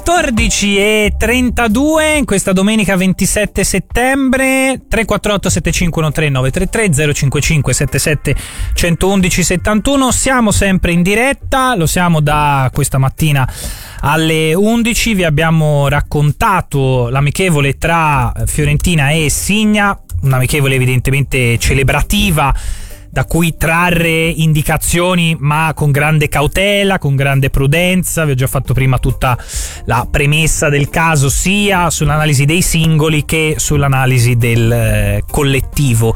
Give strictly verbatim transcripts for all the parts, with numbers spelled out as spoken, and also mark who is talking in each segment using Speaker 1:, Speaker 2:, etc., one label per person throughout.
Speaker 1: quattordici e trentadue in questa domenica ventisette settembre. Tre quattro otto sette cinque uno tre nove tre tre zero cinque cinque sette sette uno uno uno settantuno. Siamo sempre in diretta, lo siamo da questa mattina alle undici. Vi abbiamo raccontato l'amichevole tra Fiorentina e Signa, un'amichevole evidentemente celebrativa, da cui trarre indicazioni ma con grande cautela, con grande prudenza. Vi ho già fatto prima tutta la premessa del caso, sia sull'analisi dei singoli che sull'analisi del eh, collettivo.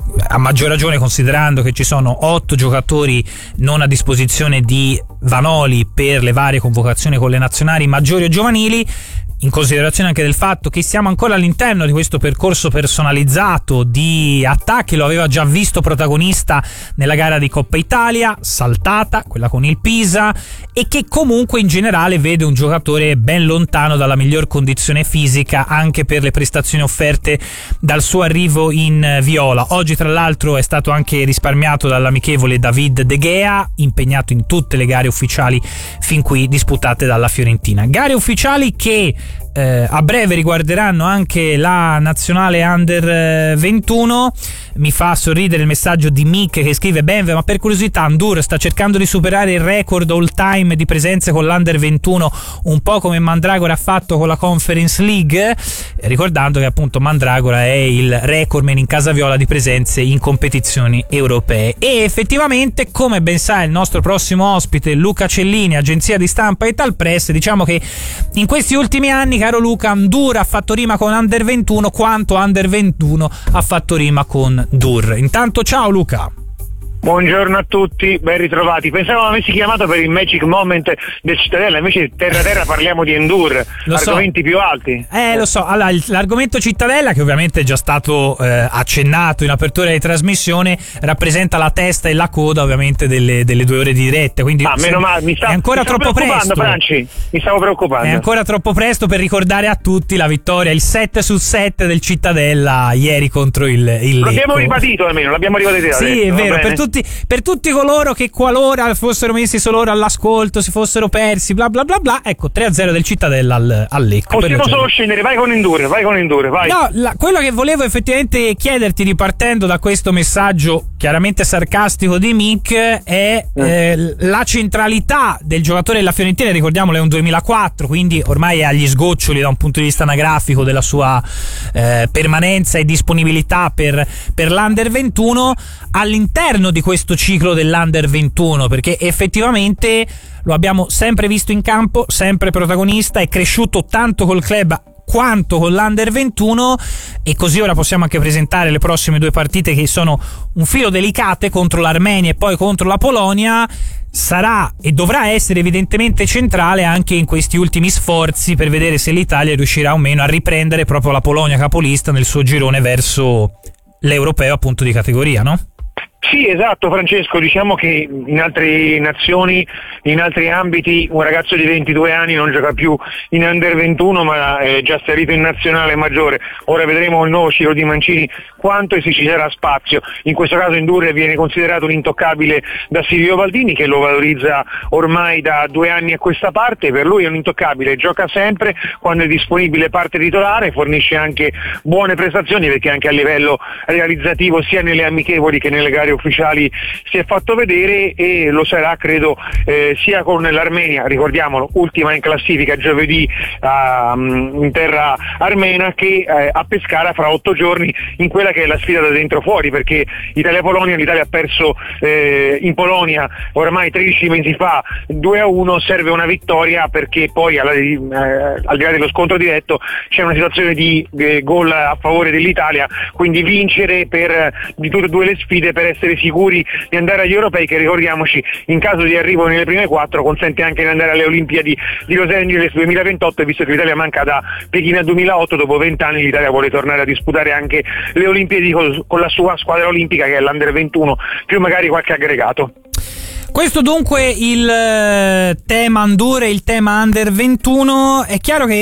Speaker 1: A maggior ragione considerando che ci sono otto giocatori non a disposizione di Vanoli per le varie convocazioni con le nazionali maggiori o giovanili, in considerazione anche del fatto che siamo ancora all'interno di questo percorso personalizzato di attacchi. Lo aveva già visto protagonista nella gara di Coppa Italia, saltata, quella con il Pisa, e che comunque in generale vede un giocatore ben lontano dalla miglior condizione fisica anche per le prestazioni offerte dal suo arrivo in Viola. Oggi tra l'altro è stato anche risparmiato dall'amichevole David De Gea, impegnato in tutte le gare ufficiali fin qui disputate dalla Fiorentina. Gare ufficiali che Eh, a breve riguarderanno anche la nazionale under ventuno. Mi fa sorridere il messaggio di Mick che scrive: Benve, ma per curiosità Ndour sta cercando di superare il record all time di presenze con l'under ventuno, un po' come Mandragora ha fatto con la Conference League, ricordando che appunto Mandragora è il recordman in casa viola di presenze in competizioni europee. E effettivamente, come ben sa il nostro prossimo ospite Luca Cellini, agenzia di stampa e Tal Press, diciamo che in questi ultimi anni, caro Luca, Ndour ha fatto rima con under ventuno quanto under ventuno ha fatto rima con Ndour. Intanto ciao Luca.
Speaker 2: Buongiorno a tutti, ben ritrovati. Pensavo avessi chiamato per il Magic Moment del Cittadella, invece terra terra parliamo di Ndour, lo argomenti so. più alti.
Speaker 1: Eh, lo so. Allora, l'argomento Cittadella, che ovviamente è già stato eh, accennato in apertura di trasmissione, rappresenta la testa e la coda ovviamente delle, delle due ore di diretta, quindi
Speaker 2: ah, meno male, mi sta,
Speaker 1: è ancora
Speaker 2: mi stavo
Speaker 1: troppo presto.
Speaker 2: Franci, mi stavo preoccupando.
Speaker 1: È ancora troppo presto per ricordare a tutti la vittoria, il sette su sette del Cittadella ieri contro il, il
Speaker 2: L'abbiamo
Speaker 1: Lecco.
Speaker 2: ribadito almeno, l'abbiamo ribadito.
Speaker 1: Sì,
Speaker 2: adesso,
Speaker 1: è vero, per tutti per tutti coloro che qualora fossero messi solo ora all'ascolto, si fossero persi, bla bla bla bla, ecco, tre a zero del Cittadella al, al Lecco.
Speaker 2: Possiamo solo scendere, vai con Ndour, vai con Ndour, vai.
Speaker 1: No, la, quello che volevo effettivamente chiederti, ripartendo da questo messaggio chiaramente sarcastico di Mick, è mm. eh, la centralità del giocatore della Fiorentina. Ricordiamolo, è un duemilaquattro, quindi ormai è agli sgoccioli da un punto di vista anagrafico della sua eh, permanenza e disponibilità per, per l'Under ventuno all'interno di questo ciclo dell'Under ventuno, perché effettivamente lo abbiamo sempre visto in campo, sempre protagonista, è cresciuto tanto col club quanto con l'Under ventuno, e così ora possiamo anche presentare le prossime due partite che sono un filo delicate, contro l'Armenia e poi contro la Polonia. Sarà e dovrà essere evidentemente centrale anche in questi ultimi sforzi per vedere se l'Italia riuscirà o meno a riprendere proprio la Polonia capolista nel suo girone verso l'europeo appunto di categoria, no?
Speaker 2: Sì, esatto Francesco, diciamo che in altre nazioni, in altri ambiti, un ragazzo di ventidue anni non gioca più in under ventuno ma è già salito in nazionale maggiore. Ora vedremo il nuovo Ciro Di Mancini quanto e se ci sarà spazio. In questo caso Ndour viene considerato un intoccabile da Silvio Baldini, che lo valorizza ormai da due anni a questa parte. Per lui è un intoccabile, gioca sempre, quando è disponibile parte titolare, fornisce anche buone prestazioni perché anche a livello realizzativo sia nelle amichevoli che nelle gare ufficiali si è fatto vedere, e lo sarà credo eh, sia con l'Armenia, ricordiamolo, ultima in classifica giovedì uh, in terra armena, che eh, a Pescara fra otto giorni in quella che è la sfida da dentro fuori, perché Italia-Polonia, l'Italia ha perso eh, in Polonia ormai tredici mesi fa due a uno, serve una vittoria perché poi alla, eh, al di là dello scontro diretto c'è una situazione di eh, gol a favore dell'Italia, quindi vincere per di tutte e due le sfide per essere sicuri di andare agli europei, che ricordiamoci in caso di arrivo nelle prime quattro consente anche di andare alle Olimpiadi di Los Angeles duemilaventotto, e visto che l'Italia manca da Pechino al duemilaotto, dopo vent'anni l'Italia vuole tornare a disputare anche le Olimpiadi con la sua squadra olimpica che è l'Under ventuno, più magari qualche aggregato.
Speaker 1: Questo dunque il tema Ndour e il tema Under ventuno. È chiaro che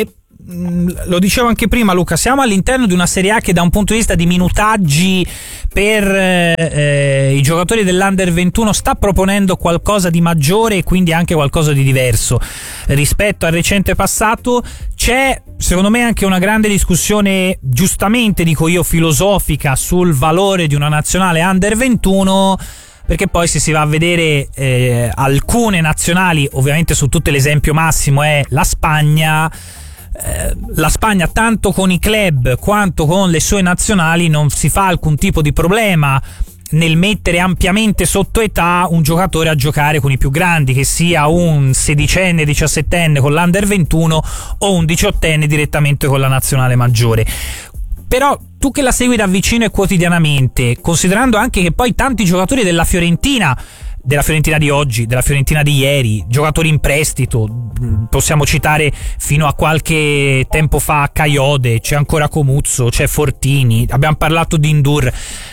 Speaker 1: lo dicevo anche prima Luca, siamo all'interno di una Serie A che da un punto di vista di minutaggi per eh, i giocatori dell'Under ventuno sta proponendo qualcosa di maggiore e quindi anche qualcosa di diverso rispetto al recente passato. C'è secondo me anche una grande discussione, giustamente dico io, filosofica sul valore di una nazionale Under ventuno, perché poi se si va a vedere eh, alcune nazionali, ovviamente su tutte l'esempio massimo è la Spagna, eh, la Spagna tanto con i club quanto con le sue nazionali non si fa alcun tipo di problema nel mettere ampiamente sotto età un giocatore a giocare con i più grandi, che sia un sedicenne, diciassettenne con l'Under ventuno o un diciottenne direttamente con la nazionale maggiore. Però tu che la segui da vicino e quotidianamente, considerando anche che poi tanti giocatori della Fiorentina, della Fiorentina di oggi, della Fiorentina di ieri, giocatori in prestito, possiamo citare fino a qualche tempo fa Caiode, c'è ancora Comuzzo, c'è Fortini, abbiamo parlato di Ndur.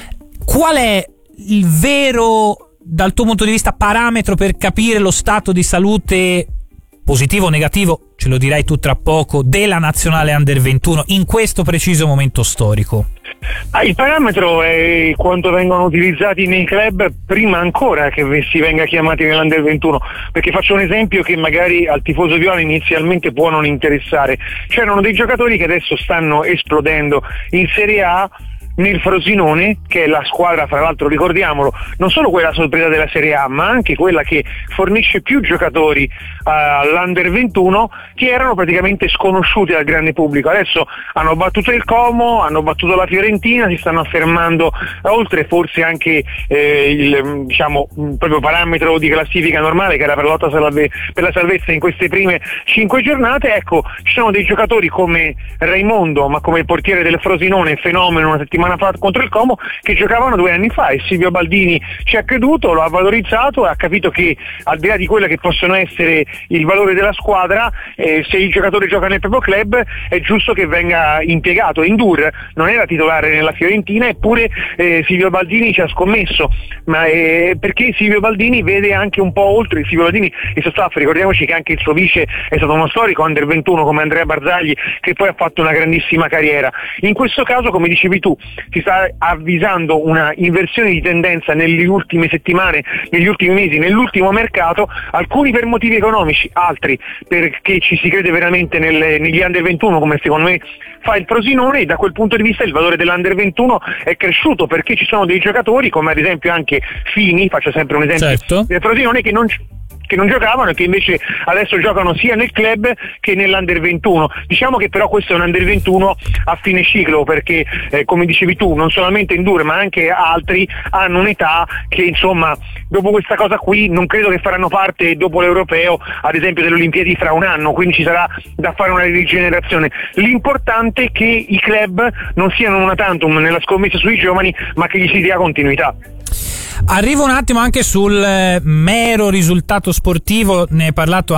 Speaker 1: Qual è il vero, dal tuo punto di vista, parametro per capire lo stato di salute, positivo o negativo, ce lo dirai tu tra poco, della nazionale Under ventuno in questo preciso momento storico?
Speaker 2: Ah, il parametro è quanto vengono utilizzati nei club prima ancora che si venga chiamati nell'Under ventuno, perché faccio un esempio che magari al tifoso viola inizialmente può non interessare. C'erano dei giocatori che adesso stanno esplodendo in Serie A, nel Frosinone, che è la squadra, fra l'altro ricordiamolo, non solo quella sorpresa della Serie A, ma anche quella che fornisce più giocatori uh, all'Under ventuno, che erano praticamente sconosciuti al grande pubblico. Adesso hanno battuto il Como, hanno battuto la Fiorentina, si stanno affermando, oltre forse anche eh, il diciamo proprio parametro di classifica normale che era per la lotta salve, per la salvezza in queste prime cinque giornate. Ecco, ci sono dei giocatori come Raimondo, ma come il portiere del Frosinone, fenomeno una settimana fa contro il Como, che giocavano due anni fa, e Silvio Baldini ci ha creduto, lo ha valorizzato e ha capito che al di là di quello che possono essere il valore della squadra, eh, se il giocatore gioca nel proprio club è giusto che venga impiegato. Ndur non era titolare nella Fiorentina, eppure eh, Silvio Baldini ci ha scommesso, ma eh, perché Silvio Baldini vede anche un po' oltre. Silvio Baldini e suo staff, ricordiamoci che anche il suo vice è stato uno storico Under ventuno come Andrea Barzagli, che poi ha fatto una grandissima carriera. In questo caso, come dicevi tu, si sta avvisando una inversione di tendenza nelle ultime settimane, negli ultimi mesi, nell'ultimo mercato, alcuni per motivi economici, altri perché ci si crede veramente nelle, negli Under ventuno, come secondo me fa il Frosinone, e da quel punto di vista il valore dell'Under ventuno è cresciuto, perché ci sono dei giocatori come ad esempio anche Fini, faccio sempre un esempio, certo, del Frosinone, che non che non giocavano e che invece adesso giocano sia nel club che nell'Under ventuno. Diciamo che però questo è un Under ventuno a fine ciclo, perché eh, come dicevi tu, non solamente Ndur ma anche altri hanno un'età che, insomma, dopo questa cosa qui non credo che faranno parte dopo l'Europeo, ad esempio, delle Olimpiadi fra un anno, quindi ci sarà da fare una rigenerazione. L'importante è che i club non siano una tantum nella scommessa sui giovani, ma che gli si dia continuità.
Speaker 1: Arrivo un attimo anche sul mero risultato sportivo, ne hai parlato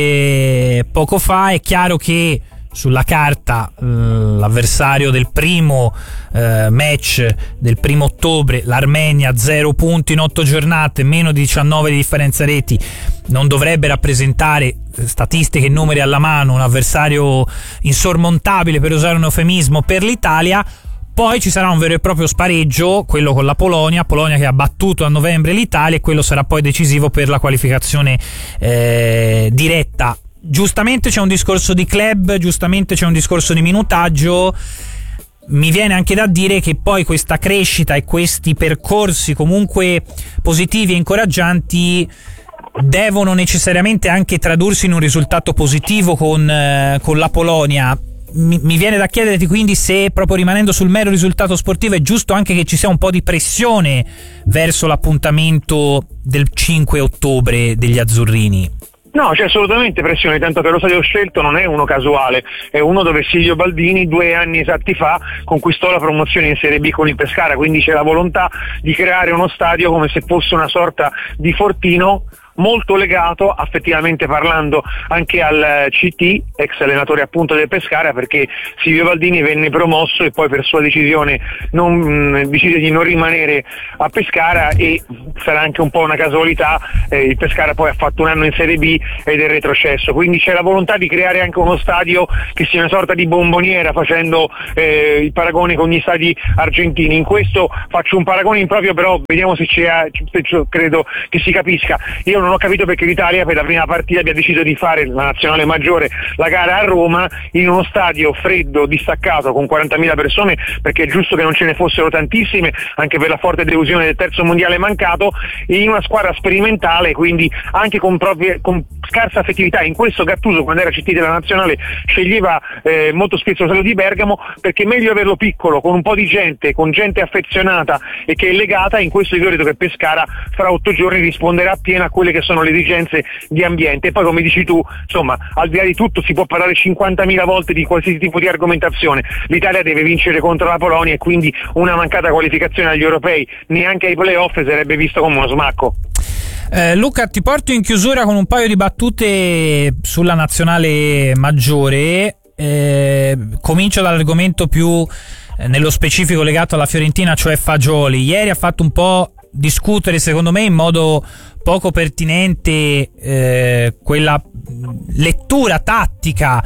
Speaker 1: anche poco fa. È chiaro che sulla carta eh, l'avversario del primo eh, match del primo ottobre, l'Armenia, zero punti in otto giornate, meno di diciannove di differenza reti, non dovrebbe rappresentare, statistiche e numeri alla mano, un avversario insormontabile, per usare un eufemismo, per l'Italia. Poi ci sarà un vero e proprio spareggio, quello con la Polonia, Polonia che ha battuto a novembre l'Italia, e quello sarà poi decisivo per la qualificazione eh, diretta. Giustamente c'è un discorso di club, giustamente c'è un discorso di minutaggio. Mi viene anche da dire che poi questa crescita e questi percorsi comunque positivi e incoraggianti devono necessariamente anche tradursi in un risultato positivo con, eh, con la Polonia. Mi, mi viene da chiederti quindi se, proprio rimanendo sul mero risultato sportivo, è giusto anche che ci sia un po' di pressione verso l'appuntamento del cinque ottobre degli azzurrini.
Speaker 2: No, c'è assolutamente pressione, tanto che lo stadio scelto non è uno casuale, è uno dove Silvio Baldini due anni esatti fa conquistò la promozione in Serie B con il Pescara, quindi c'è la volontà di creare uno stadio come se fosse una sorta di fortino, molto legato effettivamente parlando anche al C T, ex allenatore appunto del Pescara, perché Silvio Valdini venne promosso e poi per sua decisione non, mh, decide di non rimanere a Pescara, e sarà anche un po' una casualità, eh, il Pescara poi ha fatto un anno in Serie B ed è retrocesso, quindi c'è la volontà di creare anche uno stadio che sia una sorta di bomboniera, facendo eh, il paragone con gli stadi argentini. In questo faccio un paragone improprio, però vediamo se c'è, credo che si capisca. Io non ho capito perché l'Italia per la prima partita abbia deciso di fare la nazionale maggiore, la gara a Roma, in uno stadio freddo, distaccato, con quarantamila persone, perché è giusto che non ce ne fossero tantissime, anche per la forte delusione del terzo mondiale mancato, in una squadra sperimentale, quindi anche con, proprie, con scarsa affettività. In questo Gattuso, quando era C T della nazionale, sceglieva eh, molto spesso lo stadio di Bergamo, perché è meglio averlo piccolo, con un po' di gente, con gente affezionata e che è legata. In questo io credo che Pescara fra otto giorni risponderà appieno a quelle che sono le esigenze di ambiente. E poi, come dici tu, insomma, al di là di tutto si può parlare cinquantamila volte di qualsiasi tipo di argomentazione. L'Italia deve vincere contro la Polonia e quindi una mancata qualificazione agli europei, neanche ai playoff, sarebbe visto come uno smacco.
Speaker 1: Eh, Luca, ti porto in chiusura con un paio di battute sulla nazionale maggiore. Eh, comincio dall'argomento più eh, nello specifico legato alla Fiorentina, cioè Fagioli. Ieri ha fatto un po' discutere, secondo me in modo poco pertinente, eh, quella lettura tattica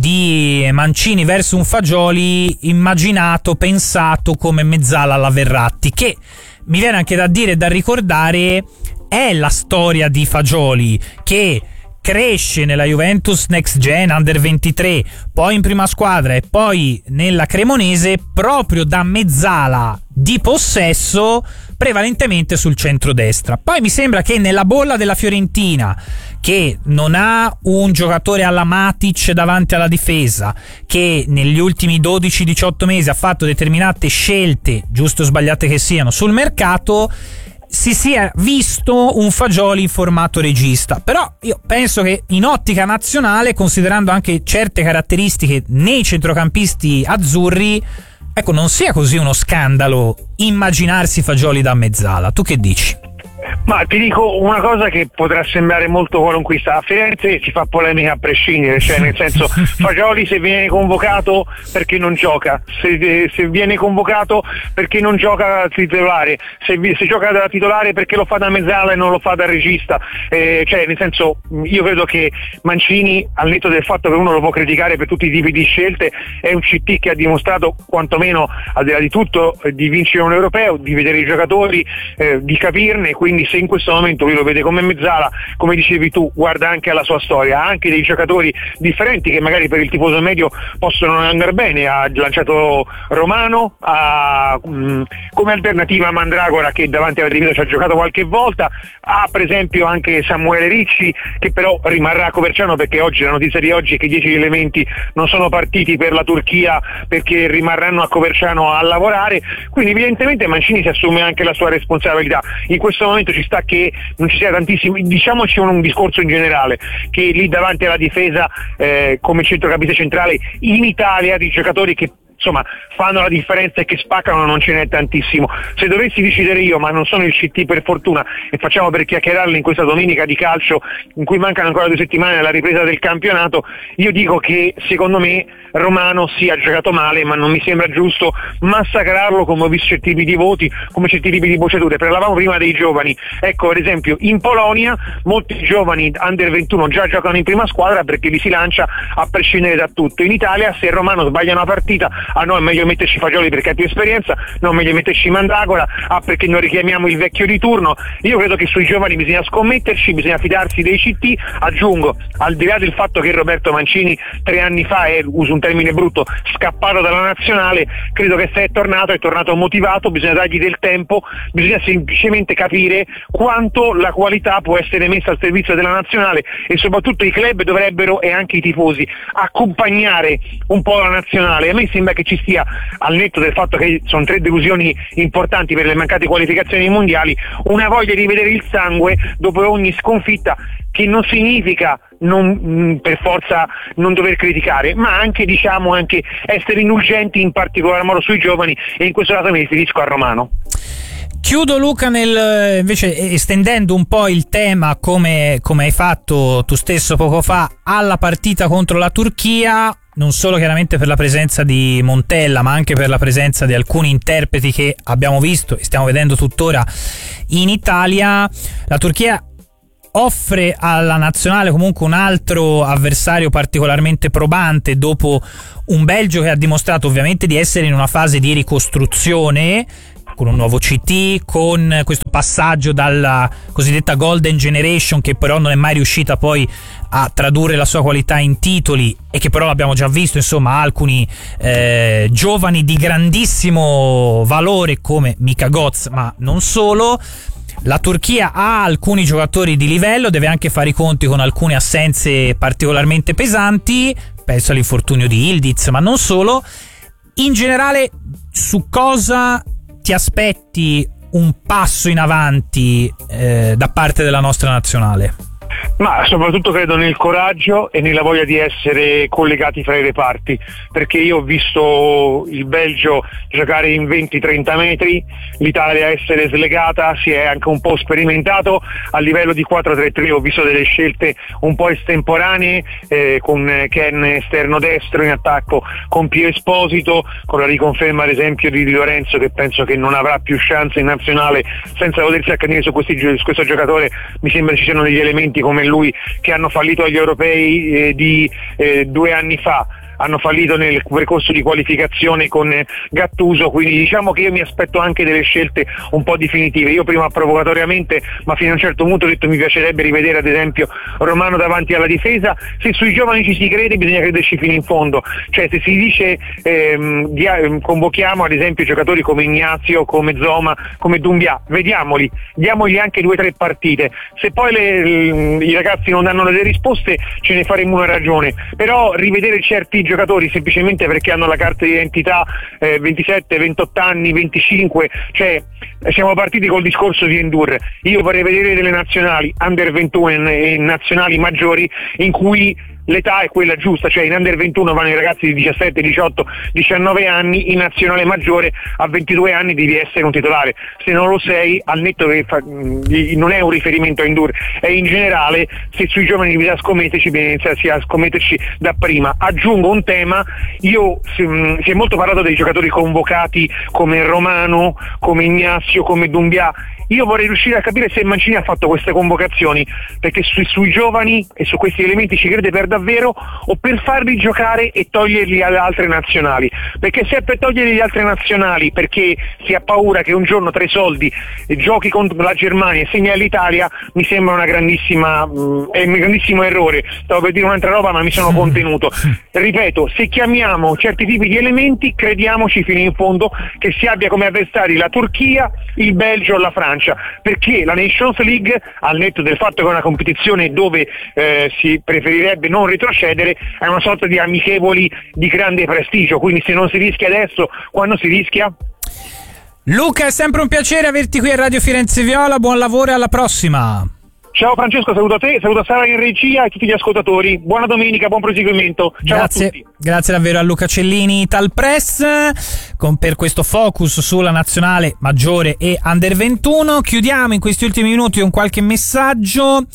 Speaker 1: di Mancini verso un Fagioli immaginato, pensato come mezzala alla Verratti, che mi viene anche da dire e da ricordare è la storia di Fagioli, che cresce nella Juventus Next Gen Under ventitré, poi in prima squadra e poi nella Cremonese proprio da mezzala di possesso, prevalentemente sul centrodestra. Poi mi sembra che nella bolla della Fiorentina, che non ha un giocatore alla Matic davanti alla difesa, che negli ultimi dodici diciotto mesi ha fatto determinate scelte, giuste o sbagliate che siano, sul mercato, si sia visto un Fagioli in formato regista. Però io penso che in ottica nazionale, considerando anche certe caratteristiche nei centrocampisti azzurri, ecco, non sia così uno scandalo immaginarsi Fagioli da mezzala. Tu che dici?
Speaker 2: Ma ti dico una cosa che potrà sembrare molto qualunquista: a Firenze si fa polemica a prescindere, cioè nel senso, Fagioli se viene convocato perché non gioca, se, se viene convocato perché non gioca da titolare, se, se gioca da titolare perché lo fa da mezzala e non lo fa da regista, eh, cioè nel senso, io credo che Mancini, al netto del fatto che uno lo può criticare per tutti i tipi di scelte, è un C T che ha dimostrato, quantomeno al di là di tutto, di vincere un europeo, di vedere i giocatori, eh, di capirne. Quindi se in questo momento lui lo vede come mezzala, come dicevi tu, guarda anche alla sua storia, ha anche dei giocatori differenti che magari per il tifoso medio possono non andare bene. Ha lanciato Romano, ha, mh, come alternativa a Mandragora, che davanti alla difesa ci ha giocato qualche volta, ha per esempio anche Samuele Ricci, che però rimarrà a Coverciano, perché oggi la notizia di oggi è che dieci elementi non sono partiti per la Turchia perché rimarranno a Coverciano a lavorare. Quindi evidentemente Mancini si assume anche la sua responsabilità. In questo momento ci sta che non ci sia tantissimo, diciamoci un, un discorso in generale, che lì davanti alla difesa, eh, come centrocampista centrale in Italia, di giocatori che insomma fanno la differenza e che spaccano non ce n'è tantissimo. Se dovessi decidere io, ma non sono il C T per fortuna, e facciamo per chiacchierarle in questa domenica di calcio in cui mancano ancora due settimane alla ripresa del campionato, io dico che secondo me Romano sì, ha giocato male, ma non mi sembra giusto massacrarlo come ho visto certi tipi di voti, come certi tipi di bocciature. Parlavamo prima dei giovani, ecco, ad esempio in Polonia molti giovani under ventuno già giocano in prima squadra perché li si lancia a prescindere da tutto. In Italia, se Romano sbaglia una partita, ah no, è meglio metterci Fagioli perché ha più esperienza, no, è meglio metterci Mandragora, ah perché non richiamiamo il vecchio di turno. Io credo che sui giovani bisogna scommetterci, bisogna fidarsi dei C T. Aggiungo, al di là del fatto che Roberto Mancini tre anni fa è, uso un termine brutto, scappato dalla nazionale, credo che se è tornato, è tornato motivato, bisogna dargli del tempo, bisogna semplicemente capire quanto la qualità può essere messa al servizio della nazionale, e soprattutto i club dovrebbero, e anche i tifosi, accompagnare un po' la nazionale. A me sembra che ci sia, al netto del fatto che sono tre delusioni importanti per le mancate qualificazioni ai mondiali, una voglia di vedere il sangue dopo ogni sconfitta, che non significa non, per forza non dover criticare, ma anche, diciamo, anche essere indulgenti, in particolar modo sui giovani, e in questo caso mi riferisco a Romano.
Speaker 1: Chiudo, Luca, nel, invece estendendo un po' il tema, come, come hai fatto tu stesso poco fa, alla partita contro la Turchia, non solo chiaramente per la presenza di Montella, ma anche per la presenza di alcuni interpreti che abbiamo visto e stiamo vedendo tuttora in Italia. La Turchia offre alla nazionale comunque un altro avversario particolarmente probante, dopo un Belgio che ha dimostrato ovviamente di essere in una fase di ricostruzione, con un nuovo C T, con questo passaggio dalla cosiddetta Golden Generation, che però non è mai riuscita poi a tradurre la sua qualità in titoli, e che però l'abbiamo già visto, insomma, alcuni eh, giovani di grandissimo valore come Mika Götze, ma non solo. La Turchia ha alcuni giocatori di livello, deve anche fare i conti con alcune assenze particolarmente pesanti, penso all'infortunio di Yildiz, ma non solo. In generale, su cosa ti aspetti un passo in avanti eh, da parte della nostra nazionale?
Speaker 2: Ma soprattutto credo nel coraggio e nella voglia di essere collegati fra i reparti, perché io ho visto il Belgio giocare in venti trenta metri, l'Italia essere slegata, si è anche un po' sperimentato a livello di quattro tre tre, ho visto delle scelte un po' estemporanee, eh, con Ken esterno destro in attacco, con Pio Esposito, con la riconferma ad esempio di Di Lorenzo, che penso che non avrà più chance in nazionale senza potersi accanire su, questi, su questo giocatore. Mi sembra ci siano degli elementi come lui che hanno fallito agli europei eh, di eh, due anni fa, hanno fallito nel percorso di qualificazione con Gattuso, quindi diciamo che io mi aspetto anche delle scelte un po' definitive. Io prima provocatoriamente, ma fino a un certo punto ho detto mi piacerebbe rivedere ad esempio Romano davanti alla difesa. Se sui giovani ci si crede bisogna crederci fino in fondo, cioè se si dice ehm, dia, convochiamo ad esempio giocatori come Ignazio, come Zoma, come Doumbia, vediamoli, diamogli anche due o tre partite, se poi le, i ragazzi non danno delle risposte ce ne faremo una ragione, però rivedere certi giocatori semplicemente perché hanno la carta di identità eh, ventisette, ventotto anni, venticinque, cioè siamo partiti col discorso di Endur. Io vorrei vedere delle nazionali under ventuno e nazionali maggiori in cui l'età è quella giusta, cioè in under ventuno vanno i ragazzi di diciassette, diciotto, diciannove anni, in nazionale maggiore a ventidue anni devi essere un titolare, se non lo sei, al netto che fa, non è un riferimento a Endur, è in generale, se sui giovani bisogna scommetterci, bisogna iniziarsi a scommetterci da prima. Aggiungo un tema, io si, si è molto parlato dei giocatori convocati come Romano, come Ignazio, come Doumbia. Io vorrei riuscire a capire se Mancini ha fatto queste convocazioni perché sui, sui giovani e su questi elementi ci crede per davvero, o per farli giocare e toglierli alle altre nazionali, perché se è per toglierli alle altre nazionali perché si ha paura che un giorno tra i soldi giochi contro la Germania e segni all'Italia, mi sembra una grandissima mh, è un grandissimo errore. Stavo per dire un'altra roba ma mi sono contenuto. Ripeto, se chiamiamo certi tipi di elementi crediamoci fino in fondo che si abbia come avversari la Turchia, il Belgio o la Francia, perché la Nations League, al netto del fatto che è una competizione dove eh, si preferirebbe non retrocedere, è una sorta di amichevoli di grande prestigio, quindi se non si rischia adesso, quando si rischia?
Speaker 1: Luca, è sempre un piacere averti qui a Radio Firenze Viola, buon lavoro e alla prossima.
Speaker 2: Ciao Francesco, saluto a te, saluto a Sara in regia e tutti gli ascoltatori. Buona domenica, buon proseguimento. Ciao
Speaker 1: grazie,
Speaker 2: a tutti.
Speaker 1: Grazie davvero a Luca Cellini, Italpress, con, per questo focus sulla nazionale maggiore e under ventuno. Chiudiamo in questi ultimi minuti con qualche messaggio.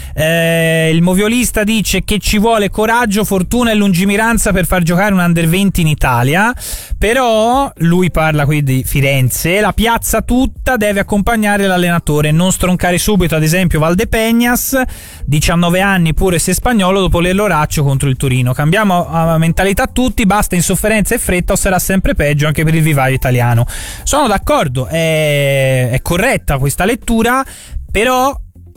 Speaker 1: Eh, il moviolista dice che ci vuole coraggio, fortuna e lungimiranza per far giocare un under venti in Italia, però lui parla qui di Firenze, la piazza tutta deve accompagnare l'allenatore, non stroncare subito ad esempio Valdepeñas, diciannove anni pure se spagnolo, dopo l'Elloraccio contro il Torino. Cambiamo uh, mentalità tutti, basta insofferenza e fretta o sarà sempre peggio anche per il vivaio italiano. Sono d'accordo, è, è corretta questa lettura, però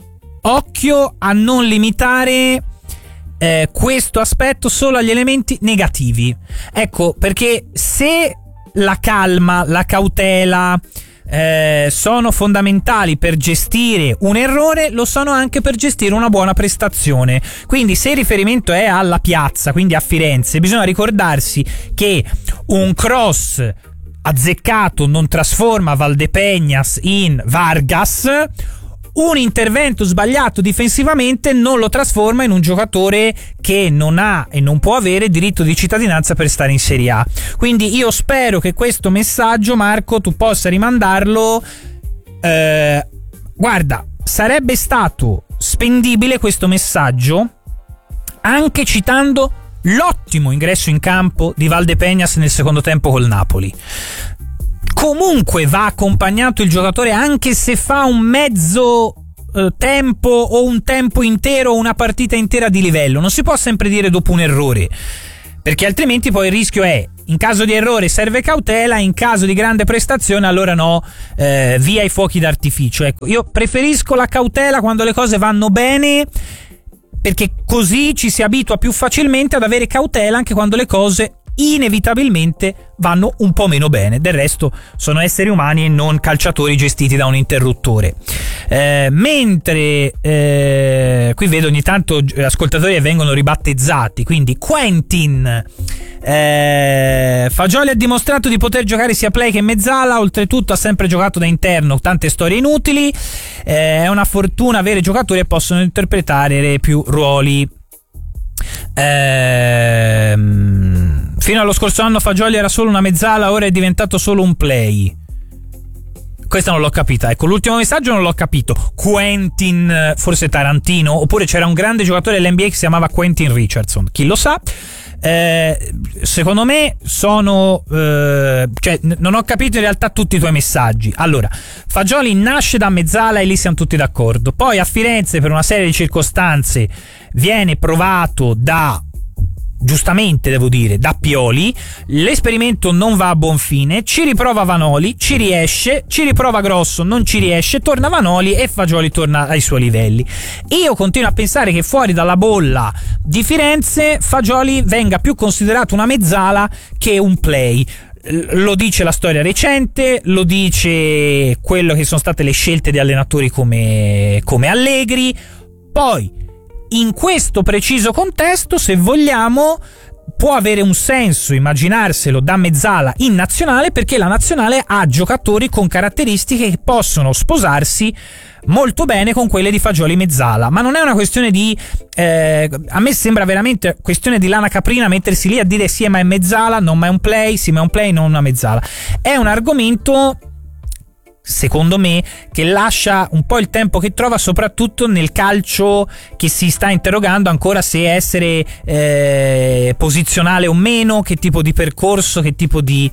Speaker 1: occhio a non limitare eh, questo aspetto solo agli elementi negativi. Ecco, perché se la calma, la cautela eh, sono fondamentali per gestire un errore, lo sono anche per gestire una buona prestazione. Quindi se il riferimento è alla piazza, quindi a Firenze, bisogna ricordarsi che un cross azzeccato non trasforma Valdepeñas in Vargas, un intervento sbagliato difensivamente non lo trasforma in un giocatore che non ha e non può avere diritto di cittadinanza per stare in Serie A. Quindi io spero che questo messaggio, Marco, tu possa rimandarlo eh, guarda, sarebbe stato spendibile questo messaggio anche citando l'ottimo ingresso in campo di Valdepeñas nel secondo tempo col Napoli. Comunque va accompagnato il giocatore anche se fa un mezzo eh, tempo o un tempo intero o una partita intera di livello. Non si può sempre dire dopo un errore, perché altrimenti poi il rischio è: in caso di errore serve cautela, in caso di grande prestazione allora no, eh, via i fuochi d'artificio. Ecco, io preferisco la cautela quando le cose vanno bene, perché così ci si abitua più facilmente ad avere cautela anche quando le cose inevitabilmente vanno un po' meno bene. Del resto sono esseri umani e non calciatori gestiti da un interruttore. Eh, mentre eh, qui vedo ogni tanto ascoltatori che vengono ribattezzati, quindi Quentin eh, Fagioli ha dimostrato di poter giocare sia play che mezzala, oltretutto ha sempre giocato da interno, tante storie inutili, eh, è una fortuna avere giocatori che possono interpretare più ruoli. Ehm, fino allo scorso anno Fagioli era solo una mezzala, ora è diventato solo un play. Questa non l'ho capita. Ecco, l'ultimo messaggio non l'ho capito. Quentin, forse Tarantino, oppure c'era un grande giocatore dell'N B A che si chiamava Quentin Richardson, chi lo sa. Eh, secondo me sono eh, cioè n- non ho capito in realtà tutti i tuoi messaggi. Allora, Fagioli nasce da mezzala e lì siamo tutti d'accordo. Poi a Firenze per una serie di circostanze viene provato da, giustamente devo dire, da Pioli, l'esperimento non va a buon fine, ci riprova Vanoli, ci riesce, ci riprova Grosso, non ci riesce, torna Vanoli e Fagioli torna ai suoi livelli. Io continuo a pensare che fuori dalla bolla di Firenze Fagioli venga più considerato una mezzala che un play. Lo dice la storia recente, lo dice quello che sono state le scelte di allenatori come, come Allegri. Poi in questo preciso contesto, se vogliamo, può avere un senso immaginarselo da mezzala in nazionale, perché la nazionale ha giocatori con caratteristiche che possono sposarsi molto bene con quelle di Fagioli mezzala. Ma non è una questione di eh, a me sembra veramente questione di lana caprina mettersi lì a dire sì ma è mezzala, non ma è un play, sì ma è un play, non una mezzala. È un argomento, secondo me, che lascia un po' il tempo che trova, soprattutto nel calcio che si sta interrogando ancora se essere eh, posizionale o meno, che tipo di percorso, che tipo di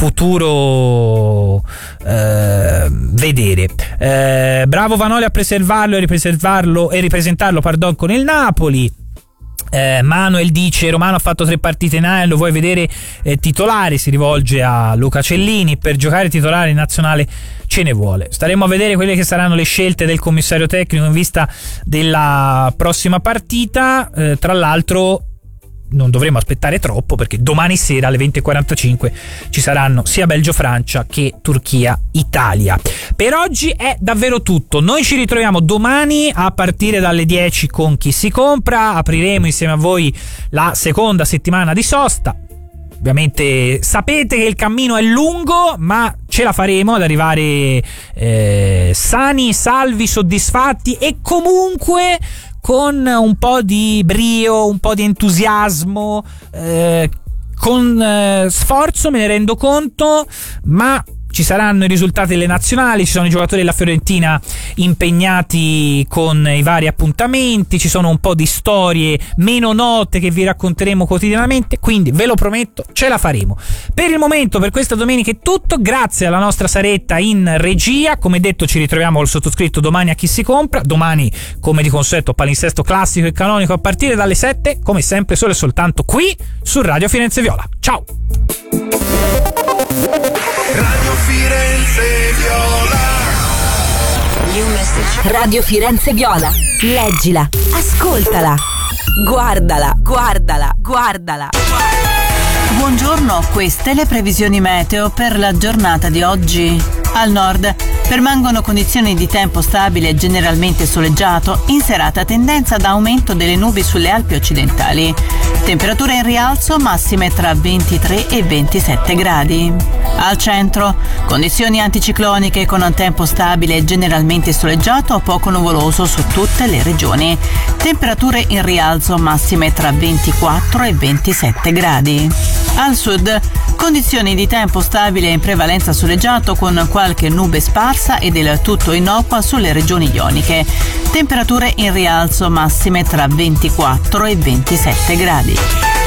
Speaker 1: futuro eh, vedere. Eh, bravo Vanoli a preservarlo e ripreservarlo e ripresentarlo pardon, con il Napoli. Eh, Manuel dice: Romano ha fatto tre partite in A, lo vuoi vedere eh, titolare? Si rivolge a Luca Cellini. Per giocare titolare in nazionale ce ne vuole. Staremo a vedere quelle che saranno le scelte del commissario tecnico in vista della prossima partita. Eh, tra l'altro non dovremo aspettare troppo, perché domani sera alle venti e quarantacinque ci saranno sia Belgio-Francia che Turchia-Italia. Per oggi è davvero tutto. Noi ci ritroviamo domani a partire dalle dieci con Chi si compra. Apriremo insieme a voi la seconda settimana di sosta. Ovviamente sapete che il cammino è lungo, ma ce la faremo ad arrivare eh, sani, salvi, soddisfatti e comunque con un po' di brio, un po' di entusiasmo, eh, con eh, sforzo, me ne rendo conto, ma ci saranno i risultati delle nazionali, ci sono i giocatori della Fiorentina impegnati con i vari appuntamenti, ci sono un po' di storie meno note che vi racconteremo quotidianamente, quindi ve lo prometto, ce la faremo. Per il momento, per questa domenica è tutto, grazie alla nostra Saretta in regia. Come detto, ci ritroviamo col sottoscritto domani a Chi si compra, domani come di consueto palinsesto classico e canonico a partire dalle sette, come sempre solo e soltanto qui su Radio Firenze Viola. Ciao!
Speaker 3: Radio Firenze Viola.
Speaker 4: New message. Radio Firenze Viola. Leggila, ascoltala, guardala, guardala, guardala.
Speaker 5: Buongiorno, queste le previsioni meteo per la giornata di oggi. Al nord permangono condizioni di tempo stabile e generalmente soleggiato, in serata tendenza ad aumento delle nubi sulle Alpi occidentali. Temperature in rialzo, massime tra ventitré e ventisette gradi. Al centro, condizioni anticicloniche con un tempo stabile e generalmente soleggiato o poco nuvoloso su tutte le regioni. Temperature in rialzo, massime tra ventiquattro e ventisette gradi. Al sud, Condizioni di tempo stabile in prevalenza soleggiato con qualche nube sparsa e del tutto innocua sulle regioni ioniche. Temperature in rialzo massime tra ventiquattro e ventisette gradi.